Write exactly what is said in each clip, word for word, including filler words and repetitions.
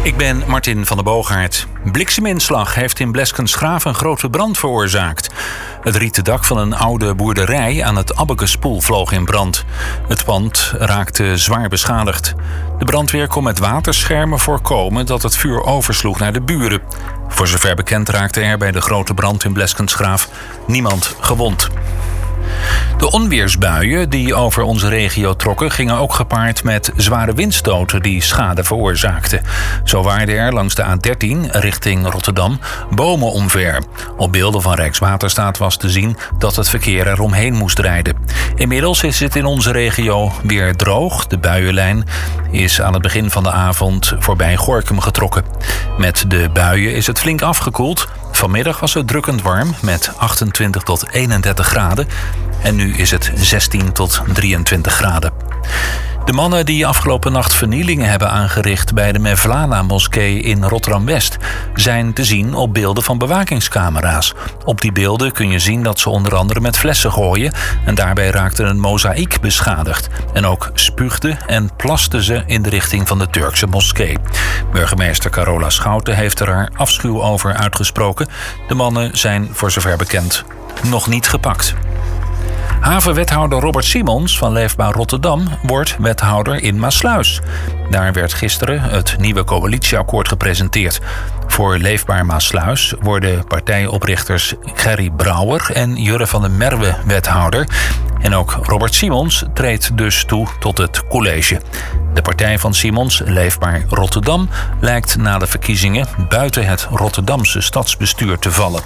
Ik ben Martin van der Boogaard. Blikseminslag heeft in Bleskensgraaf een grote brand veroorzaakt. Het rieten dak van een oude boerderij aan het Abbekespoel vloog in brand. Het pand raakte zwaar beschadigd. De brandweer kon met waterschermen voorkomen dat het vuur oversloeg naar de buren. Voor zover bekend raakte er bij de grote brand in Bleskensgraaf niemand gewond. De onweersbuien die over onze regio trokken gingen ook gepaard met zware windstoten die schade veroorzaakten. Zo waren er langs de A dertien richting Rotterdam bomen omver. Op beelden van Rijkswaterstaat was te zien dat het verkeer er omheen moest rijden. Inmiddels is het in onze regio weer droog. De buienlijn is aan het begin van de avond voorbij Gorinchem getrokken. Met de buien is het flink afgekoeld. Vanmiddag was het drukkend warm met achtentwintig tot eenendertig graden. En nu is het zestien tot drieëntwintig graden. De mannen die afgelopen nacht vernielingen hebben aangericht bij de Mevlana-moskee in Rotterdam-West zijn te zien op beelden van bewakingscamera's. Op die beelden kun je zien dat ze onder andere met flessen gooien en daarbij raakte een mozaïek beschadigd. En ook spuugden en plasten ze in de richting van de Turkse moskee. Burgemeester Carola Schouten heeft er haar afschuw over uitgesproken. De mannen zijn voor zover bekend nog niet gepakt. Havenwethouder Robert Simons van Leefbaar Rotterdam wordt wethouder in Maassluis. Daar werd gisteren het nieuwe coalitieakkoord gepresenteerd. Voor Leefbaar Maassluis worden partijoprichters Gerry Brouwer en Jurre van der Merwe wethouder. En ook Robert Simons treedt dus toe tot het college. De partij van Simons, Leefbaar Rotterdam, lijkt na de verkiezingen buiten het Rotterdamse stadsbestuur te vallen.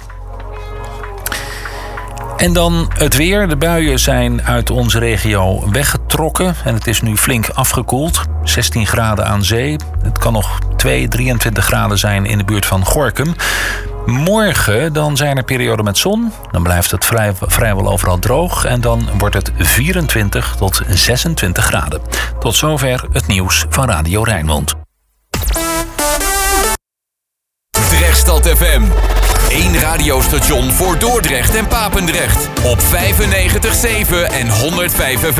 En dan het weer. De buien zijn uit onze regio weggetrokken en het is nu flink afgekoeld. zestien graden aan zee. Het kan nog twee, drieëntwintig graden zijn in de buurt van Gorinchem. Morgen dan zijn er perioden met zon. Dan blijft het vrij, vrijwel overal droog. En dan wordt het vierentwintig tot zesentwintig graden. Tot zover het nieuws van Radio Rijnmond. Drechtstad F M. Eén radiostation voor Dordrecht en Papendrecht. Op vijfennegentig komma zeven en honderdvijf F M.